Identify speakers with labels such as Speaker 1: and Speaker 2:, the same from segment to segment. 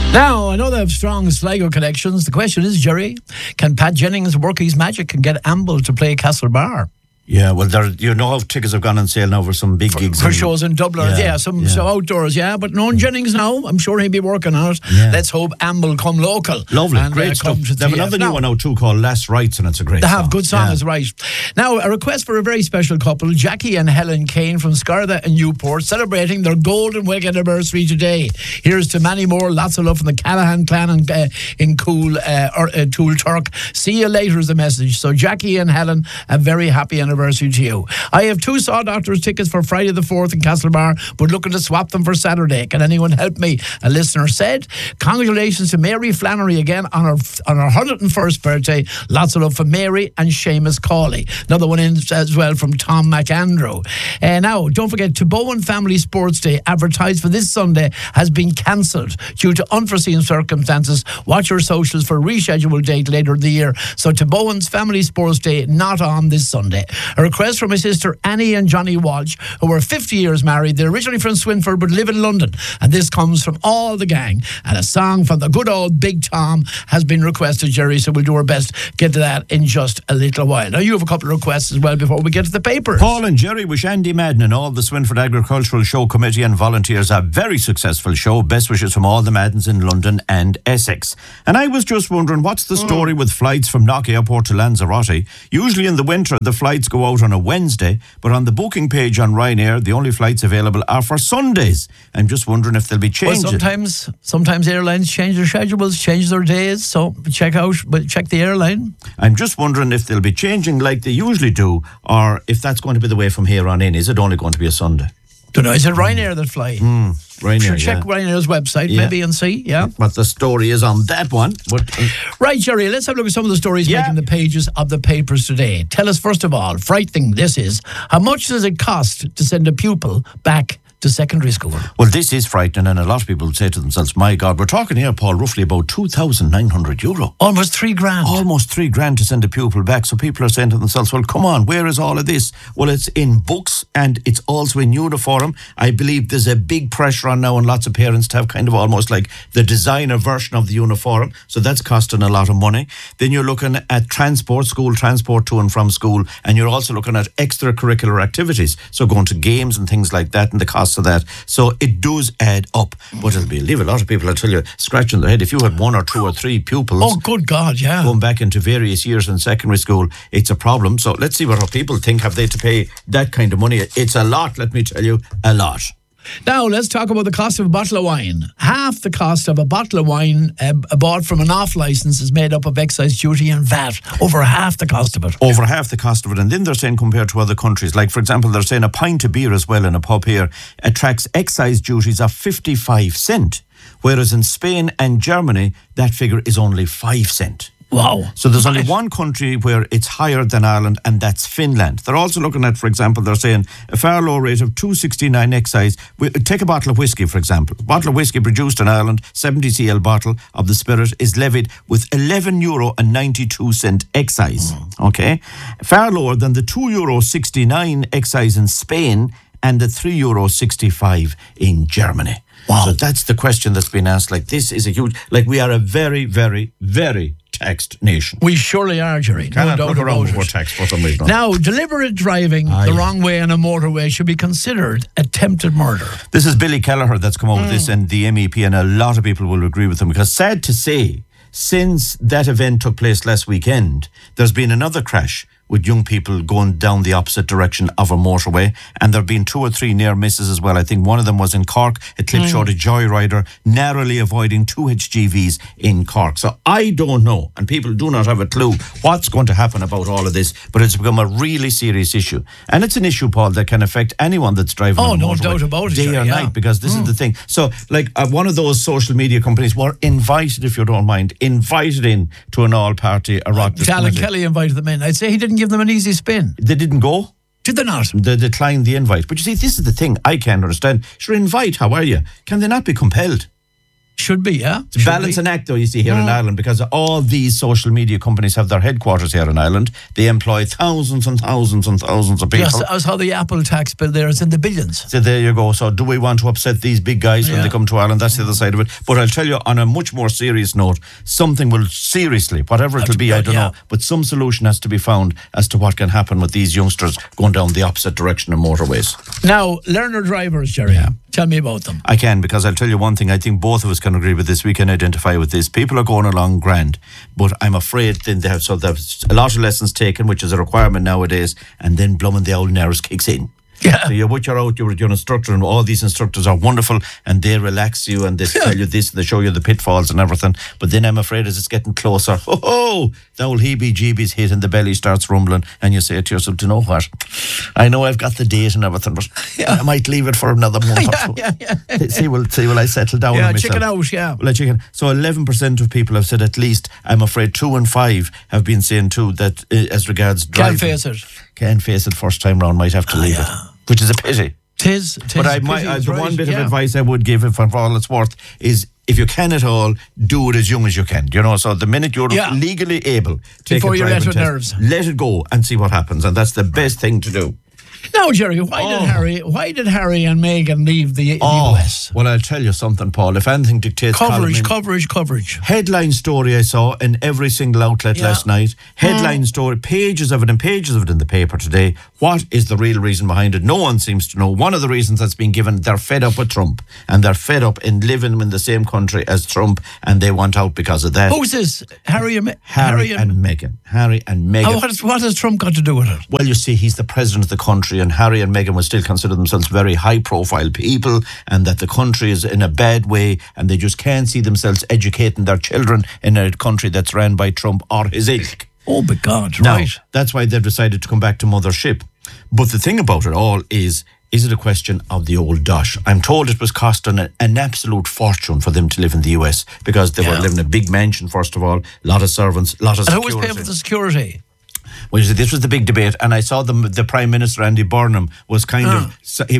Speaker 1: Now, I know they have strong Sligo connections. The question is, Jerry, can Pat Jennings work his magic and get Amble to play Castlebar?
Speaker 2: Yeah, well, how tickets have gone on sale now for some big gigs.
Speaker 1: For shows in Dublin, some outdoors, but knowing Jennings now, I'm sure he'll be working on it.
Speaker 2: Yeah.
Speaker 1: Let's hope Amble come local.
Speaker 2: Lovely,
Speaker 1: and,
Speaker 2: great stuff. They have another new
Speaker 1: now,
Speaker 2: one out too called Last Rites, and it's a great
Speaker 1: song. They
Speaker 2: song.
Speaker 1: have good song, is right. Now, a request for a very special couple, Jackie and Helen Kane from Scartha and Newport, celebrating their golden week anniversary today. Here's to many more. Lots of love from the Callahan clan in Tool Turk. See you later is the message. So, Jackie and Helen, a very happy anniversary to you. I have 2 Saw Doctors tickets for Friday the 4th in Castlebar, but looking to swap them for Saturday. Can anyone help me? A listener said, congratulations to Mary Flannery again on her 101st birthday. Lots of love for Mary and Seamus Cawley. Another one in as well from Tom McAndrew. Now, don't forget, Bowen Family Sports Day, advertised for this Sunday, has been cancelled due to unforeseen circumstances. Watch your socials for a rescheduled date later in the year. So Bowen's Family Sports Day, not on this Sunday. A request from my sister Annie and Johnny Walsh, who were 50 years married. They're originally from Swinford but live in London, and this comes from all the gang. And a song from the good old Big Tom has been requested, Jerry, so we'll do our best to get to that in just a little while. Now, you have a couple of requests as well before we get to the papers.
Speaker 2: Paul and Jerry wish Andy Madden and all the Swinford Agricultural Show Committee and volunteers a very successful show. Best wishes from all the Maddens in London and Essex. And I was just wondering, what's the story with flights from Knock Airport to Lanzarote? Usually in the winter, the flights go out on a Wednesday, but on the booking page on Ryanair, the only flights available are for Sundays. I'm just wondering if they'll be changed.
Speaker 1: Well, sometimes airlines change their schedules, change their days, so check the airline.
Speaker 2: I'm just wondering if they'll be changing like they usually do, or if that's going to be the way from here on in. Is it only going to be a Sunday?
Speaker 1: Don't know. Is it Ryanair that fly?
Speaker 2: Ryanair,
Speaker 1: check Ryanair's website maybe and see,
Speaker 2: what the story is on that one. But,
Speaker 1: right, Jerry, let's have a look at some of the stories making the pages of the papers today. Tell us, first of all, frightening this is, how much does it cost to send a pupil back to secondary school?
Speaker 2: Well, this is frightening, and a lot of people would say to themselves, my God, we're talking here, Paul, roughly about €2,900.
Speaker 1: Almost $3,000.
Speaker 2: Almost $3,000 to send a pupil back. So people are saying to themselves, well, come on, where is all of this? Well, it's in books and it's also in uniform. I believe there's a big pressure on now on lots of parents to have kind of almost like the designer version of the uniform. So that's costing a lot of money. Then you're looking at transport, school transport to and from school, and you're also looking at extracurricular activities. So going to games and things like that and the cost of that. So it does add up, but it'll leave a lot of people, I tell you, scratching their head. If you had 1 or 2 or 3 pupils,
Speaker 1: oh good God,
Speaker 2: going back into various years in secondary school, it's a problem. So let's see what our people think. Have they to pay that kind of money? It's a lot, let me tell you, a lot.
Speaker 1: Now, let's talk about the cost of a bottle of wine. Half the cost of a bottle of wine bought from an off-licence is made up of excise duty and VAT. Over half the cost of it.
Speaker 2: Over half the cost of it. And then they're saying compared to other countries, like, for example, they're saying a pint of beer as well in a pub here attracts excise duties of 55 cents, whereas in Spain and Germany, that figure is only 5 cents.
Speaker 1: Wow.
Speaker 2: So there's only one country where it's higher than Ireland, and that's Finland. They're also looking at, for example, they're saying a far low rate of €2.69 excise. Take a bottle of whiskey, for example. A bottle of whiskey produced in Ireland, 70cl bottle of the spirit, is levied with €11.92 excise. Okay? Far lower than the €2.69 excise in Spain and the €3.65 in Germany.
Speaker 1: Wow.
Speaker 2: So that's the question that's been asked. Like, this is a huge, like, we are a very, very, very taxed nation.
Speaker 1: We surely are, Jerry.
Speaker 2: Cannot
Speaker 1: no doubt
Speaker 2: look around
Speaker 1: about
Speaker 2: before
Speaker 1: it.
Speaker 2: tax for some reason.
Speaker 1: Now, deliberate driving the wrong way on a motorway should be considered attempted murder.
Speaker 2: This is Billy Kelleher that's come out with this, and the MEP, and a lot of people will agree with him, because sad to say, since that event took place last weekend, there's been another crash with young people going down the opposite direction of a motorway, and there have been 2 or 3 near misses as well. I think one of them was in Cork. A clip showed a joyrider narrowly avoiding 2 HGVs in Cork. So I don't know, and people do not have a clue what's going to happen about all of this, but it's become a really serious issue. And it's an issue, Paul, that can affect anyone that's driving on a motorway,
Speaker 1: no doubt about it,
Speaker 2: day or night, because this is the thing. So, like, one of those social media companies were invited, if you don't mind, invited in to an all-party Iraq this
Speaker 1: Alan
Speaker 2: Monday.
Speaker 1: Kelly invited them in. I'd say he didn't give them an easy spin.
Speaker 2: They didn't go?
Speaker 1: Did they not?
Speaker 2: They declined the invite. But you see, this is the thing I can't understand. Sure, invite, how are you? Can they not be compelled?
Speaker 1: Should be, yeah.
Speaker 2: It's a balancing act, though, you see, here in Ireland, because all these social media companies have their headquarters here in Ireland. They employ thousands and thousands and thousands of people.
Speaker 1: Yes, I saw the Apple tax bill there. It's in the billions.
Speaker 2: So there you go. So do we want to upset these big guys when they come to Ireland? That's the other side of it. But I'll tell you, on a much more serious note, something will seriously, whatever it'll be, I don't know, but some solution has to be found as to what can happen with these youngsters going down the opposite direction of motorways.
Speaker 1: Now, learner drivers, Jerry. Tell me about them.
Speaker 2: I can, because I'll tell you one thing, I think both of us can agree with this, we can identify with this. People are going along grand, but I'm afraid then they have, so there's a lot of lessons taken, which is a requirement nowadays, and then blooming the old nerves kicks in.
Speaker 1: Yeah.
Speaker 2: So you're an instructor, and all these instructors are wonderful, and they relax you and they tell you this and they show you the pitfalls and everything. But then I'm afraid as it's getting closer, the old heebie-jeebies hit and the belly starts rumbling, and you say to yourself, do you know what? I know I've got the date and everything, but I might leave it for another month or so. See, will I settle down on myself?
Speaker 1: Chicken out, yeah.
Speaker 2: Well, chicken. So 11% of people have said, at least, I'm afraid 2 in 5 have been saying too that as regards driving. Can't face it first time round, might have to leave it. Which is a pity.
Speaker 1: Tis
Speaker 2: but the one bit of advice I would give, for all it's worth, is if you can at all, do it as young as you can. You know, so the minute you're legally able, take
Speaker 1: before
Speaker 2: a
Speaker 1: you're
Speaker 2: driving test, let it go and see what happens, and that's the best thing to do.
Speaker 1: Now, Jerry, why did Harry and Meghan leave the US?
Speaker 2: Well, I'll tell you something, Paul. If anything dictates
Speaker 1: coverage.
Speaker 2: Headline story I saw in every single outlet last night. Headline story, pages of it in the paper today. What is the real reason behind it? No one seems to know. One of the reasons that's been given, they're fed up with Trump, and they're fed up in living in the same country as Trump, and they want out because of that.
Speaker 1: Who's this? Harry and
Speaker 2: Meghan.
Speaker 1: What has Trump got to do with it?
Speaker 2: Well, you see, he's the president of the country, and Harry and Meghan will still consider themselves very high-profile people, and that the country is in a bad way, and they just can't see themselves educating their children in a country that's ran by Trump or his ilk.
Speaker 1: Oh, my God,
Speaker 2: now,
Speaker 1: right.
Speaker 2: That's why they've decided to come back to mothership. But the thing about it all is it a question of the old dosh? I'm told it was costing an absolute fortune for them to live in the US, because they were living in a big mansion, first of all, a lot of servants, a lot of security.
Speaker 1: And who was paying for the security?
Speaker 2: Well, you see, this was the big debate, and I saw the Prime Minister, Andy Burnham, was kind of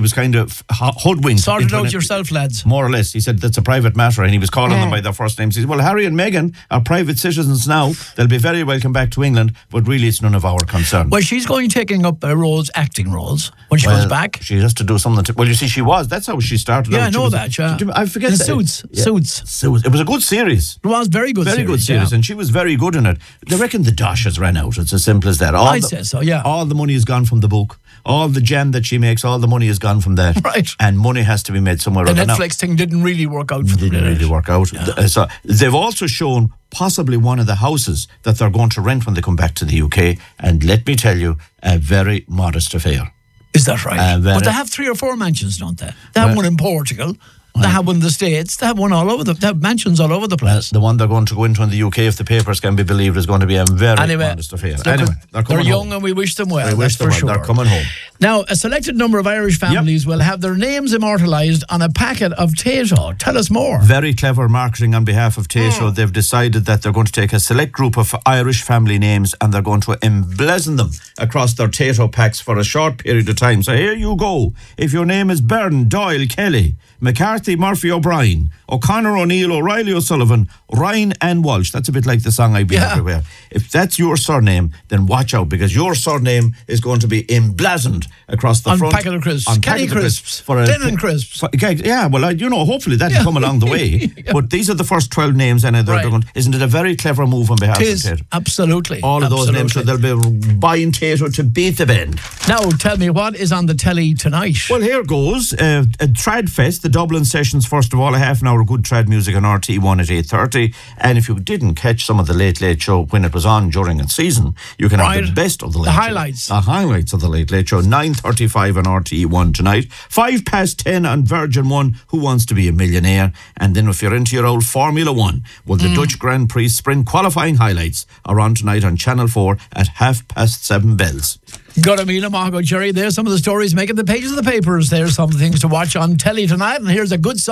Speaker 2: hoodwinked.
Speaker 1: Sorted out yourself, lads.
Speaker 2: More or less. He said that's a private matter, and he was calling them by their first names. He said, well, Harry and Meghan are private citizens now. They'll be very welcome back to England, but really it's none of our concern.
Speaker 1: Well, she's taking up acting roles when she comes back.
Speaker 2: She has to do something. Well, you see, she was. That's how she started out.
Speaker 1: Yeah, I know that.
Speaker 2: I forget that.
Speaker 1: Suits.
Speaker 2: It was a good series.
Speaker 1: It was very good series,
Speaker 2: and she was very good in it. They reckon the dosh has ran out. It's as simple as that.
Speaker 1: I say so, yeah.
Speaker 2: All the money has gone from the book. All the jam that she makes, all the money has gone from that.
Speaker 1: Right.
Speaker 2: And money has to be made somewhere.
Speaker 1: The Netflix thing didn't really work out for them.
Speaker 2: Didn't really work out. Yeah. So they've also shown possibly one of the houses that they're going to rent when they come back to the UK. And let me tell you, a very modest affair.
Speaker 1: Is that right? But they have 3 or 4 mansions, don't they? They have one in Portugal. They have one in the States. They have one all over they have mansions all over the place.
Speaker 2: The one they're going to go into in the UK, if the papers can be believed, is going to be a very modest affair. Anyway,
Speaker 1: they're young and we wish them well. That's for sure.
Speaker 2: They're coming home.
Speaker 1: Now, a selected number of Irish families will have their names immortalised on a packet of Tato. Tell us more.
Speaker 2: Very clever marketing on behalf of Tato. They've decided that they're going to take a select group of Irish family names and they're going to emblazon them across their Tato packs for a short period of time. So here you go. If your name is Byrne, Doyle, Kelly, McCarthy, Murphy, O'Brien, O'Connor, O'Neill, O'Reilly, O'Sullivan, Ryan and Walsh. That's a bit like the song I've been everywhere. If that's your surname, then watch out, because your surname is going to be emblazoned across the front.
Speaker 1: On packet of crisps. Kenny Crisps. Denon Crisps.
Speaker 2: Yeah, well, hopefully that'll come along the way. But these are the first 12 names, and isn't it a very clever move on behalf of Tato?
Speaker 1: Absolutely.
Speaker 2: All of those names, so they'll be buying Tato to beat the band.
Speaker 1: Now, tell me, what is on the telly tonight?
Speaker 2: Well, here goes. A Trad Fest, the Dublin sessions, first of all, a half an hour of good trad music on RTE1 at 8:30. And if you didn't catch some of the Late Late Show when it was on during its season, you can have the best of the Late Show. The highlights of the Late Late Show. 9:35 on RTE1 tonight. 10:05 on Virgin 1, Who Wants to Be a Millionaire? And then if you're into your old Formula 1, well, the Dutch Grand Prix sprint qualifying highlights are on tonight on Channel 4 at 7:30 bells.
Speaker 1: Got a meal of Margot, Jerry. There's some of the stories making the pages of the papers. There's some things to watch on telly tonight, and here's a good song.